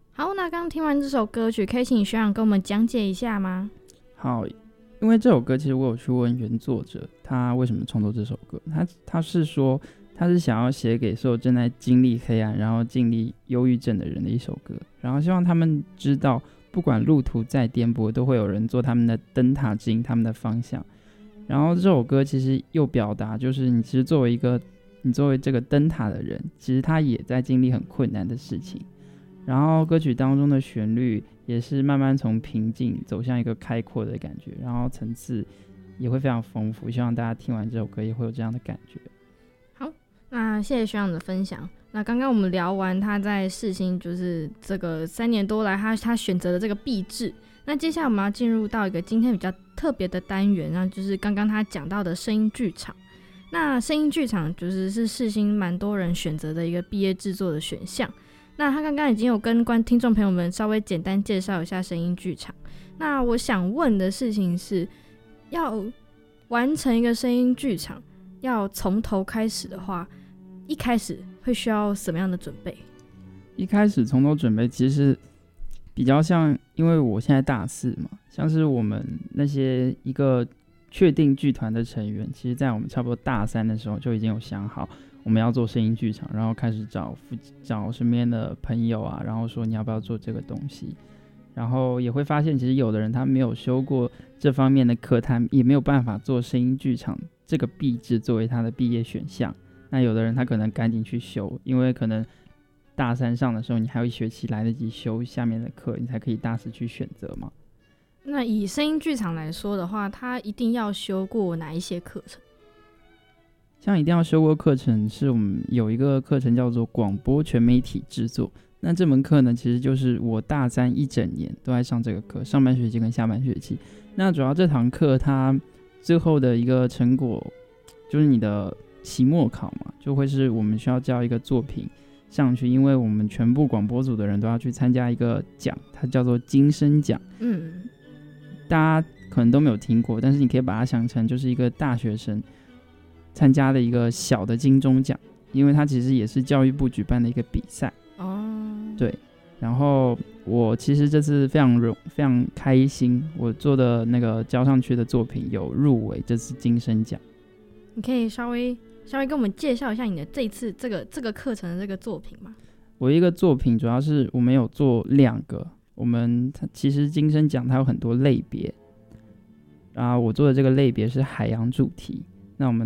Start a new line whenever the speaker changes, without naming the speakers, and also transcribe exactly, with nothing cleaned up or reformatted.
好，那刚听完这首歌曲，可以请学长跟我们讲解一下吗？
好，因为这首歌其实我有去问原作者，他为什么创作这首歌。他他是说，他是想要写给所有正在经历黑暗，然后经历忧郁症的人的一首歌，然后希望他们知道，不管路途再颠簸，都会有人做他们的灯塔，指引他们的方向。然后这首歌其实又表达，就是你其实作为一个你作为这个灯塔的人，其实他也在经历很困难的事情。然后歌曲当中的旋律也是慢慢从平静走向一个开阔的感觉，然后层次也会非常丰富，希望大家听完这首歌也会有这样的感觉。
好，那谢谢学长的分享。那刚刚我们聊完他在世新就是这个三年多来他他选择的这个毕制，那接下来我们要进入到一个今天比较特别的单元，那就是刚刚他讲到的声音剧场。那声音剧场就是是世新蛮多人选择的一个毕业制作的选项。那他刚刚已经有跟观听众朋友们稍微简单介绍一下声音剧场。那我想问的事情是，要完成一个声音剧场，要从头开始的话，一开始会需要什么样的准备？
一开始从头准备其实比较像，因为我现在大四嘛，像是我们那些一个确定剧团的成员，其实在我们差不多大三的时候就已经有想好我们要做声音剧场，然后开始找找身边的朋友啊，然后说你要不要做这个东西。然后也会发现其实有的人他没有修过这方面的课，他也没有办法做声音剧场这个毕制作为他的毕业选项。那有的人他可能赶紧去修，因为可能大三上的时候你还有一学期来得及修下面的课，你才可以大四去选择嘛。
那以声音剧场来说的话，他一定要修过哪一些课程？
像一定要修过课程，是我们有一个课程叫做广播全媒体制作。那这门课呢，其实就是我大三一整年都在上这个课，上半学期跟下半学期。那主要这堂课它最后的一个成果，就是你的期末考嘛，就会是我们需要交一个作品上去，因为我们全部广播组的人都要去参加一个奖，它叫做金声奖。
嗯，
大家可能都没有听过，但是你可以把它想成就是一个大学生参加的一个小的金钟奖，因为它其实也是教育部举办的一个比赛。
哦，
对。然后我其实这次非常荣非常开心，我做的那个交上去的作品有入围这次金声奖。
你可以稍微稍微跟我们介绍一下你的这一次这个这个课程的这个作品吗？
我一个作品主要是我们有做两个，我们其实金声奖它有很多类别，啊，我做的这个类别是海洋主题。那我们